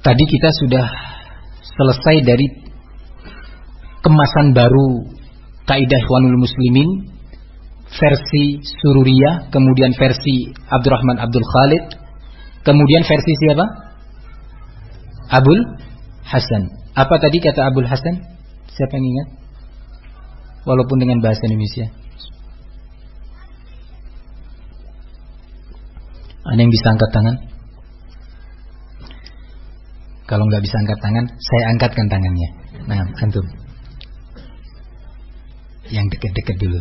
Tadi kita sudah selesai dari kemasan baru Kaidah Ikhwanul Muslimin versi Sururiyah, kemudian versi Abdurrahman Abdul Khalid, kemudian versi siapa? Abul Hasan. Apa tadi kata Abul Hasan? Siapa yang ingat? Walaupun dengan bahasa Indonesia. Ada yang bisa angkat tangan? Kalau nggak bisa angkat tangan, saya angkatkan tangannya. Nah, antum. Yang dekat-dekat dulu.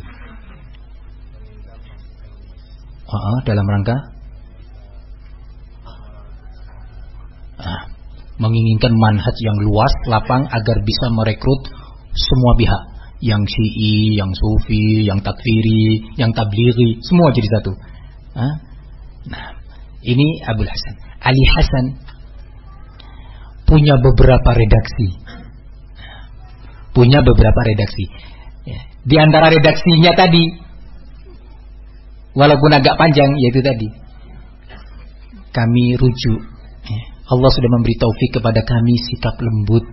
Dalam rangka menginginkan manhaj yang luas, lapang agar bisa merekrut semua pihak, yang Syi'i, yang Sufi, yang Takfiri, yang Tablighi, semua jadi satu. Nah, ini Abul Hasan. Ali Hasan punya beberapa redaksi. Di antara redaksinya tadi, walaupun agak panjang, yaitu tadi kami rujuk. Allah sudah memberi taufik kepada kami sikap lembut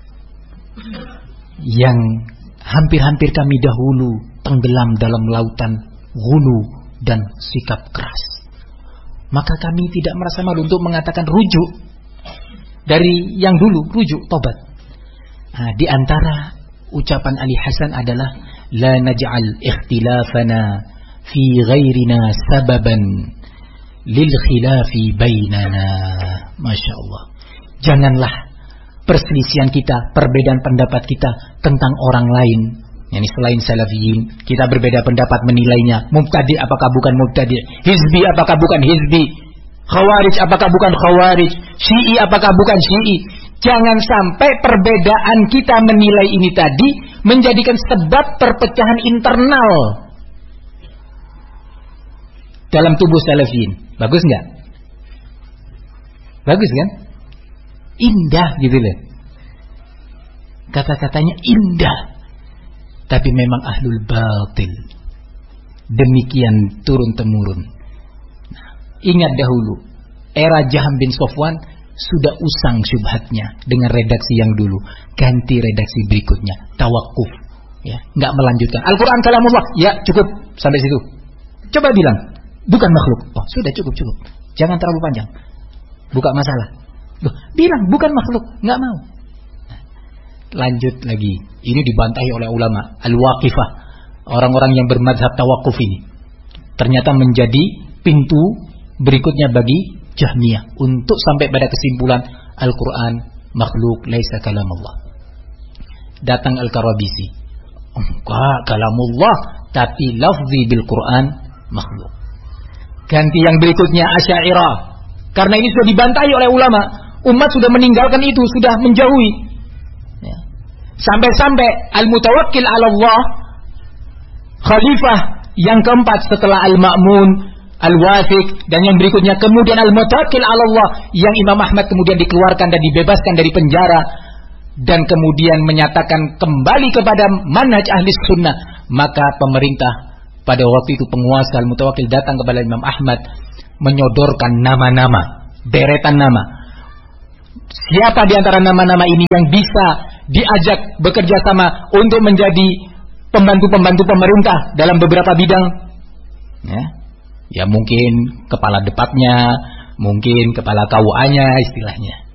yang hampir-hampir kami dahulu tenggelam dalam lautan ghulu dan sikap keras. Maka kami tidak merasa malu untuk mengatakan rujuk dari yang dulu, rujuk tobat. Nah, di antara ucapan Ali Hasan adalah la naj'al ikhtilafana fi ghairina sababan lil khilafi bainana. Masya Allah. Janganlah perselisihan kita, perbedaan pendapat kita tentang orang lain, yakni selain salafiyin, kita berbeda pendapat menilainya. Mubtadi apakah bukan mubtadi? Hizbi apakah bukan hizbi? Khawarij apakah bukan khawarij? Syi'i apakah bukan syi'i? Jangan sampai perbedaan kita menilai ini tadi menjadikan sebab perpecahan internal dalam tubuh salafiyin. Bagus enggak? Bagus kan? Indah gitu loh. Kata-katanya indah. Tapi memang ahlul batil. Demikian turun-temurun. Ingat dahulu, era Jaham bin Safwan sudah usang syubhatnya dengan redaksi yang dulu. Ganti redaksi berikutnya, tawakuf, ya, nggak melanjutkan. Al-Quran kalamullah, ya cukup sampai situ. Coba bilang, bukan makhluk. Oh sudah cukup. Jangan terlalu panjang. Buka masalah. Bilang bukan makhluk, nggak mau. Lanjut lagi. Ini dibantahi oleh ulama al-waqifah, orang-orang yang bermadzhab tawakuf ini. Ternyata menjadi pintu berikutnya bagi Jahmiyah untuk sampai pada kesimpulan Al-Quran makhluk, laisa kalamullah. Datang Al-Karabisi, enggak kalamullah, tapi lafzi bil Quran makhluk. Ganti yang berikutnya Asy'ariyah, karena ini sudah dibantahi oleh ulama, umat sudah meninggalkan itu, sudah menjauhi. Ya. Sampai-sampai Al-Mutawakkil 'ala Allah, khalifah yang keempat setelah Al-Ma'mun, Al-Wathiq, dan yang berikutnya kemudian Al-Mutawakkil 'ala Allah, yang Imam Ahmad kemudian dikeluarkan dan dibebaskan dari penjara dan kemudian menyatakan kembali kepada manhaj ahli sunnah. Maka pemerintah pada waktu itu, penguasa Al-Mutawakkil, datang kepada Imam Ahmad menyodorkan nama-nama, deretan nama. Siapa di antara nama-nama ini yang bisa diajak bekerja sama untuk menjadi pembantu-pembantu pemerintah dalam beberapa bidang? Ya mungkin kepala departnya, mungkin kepala KUA-nya istilahnya.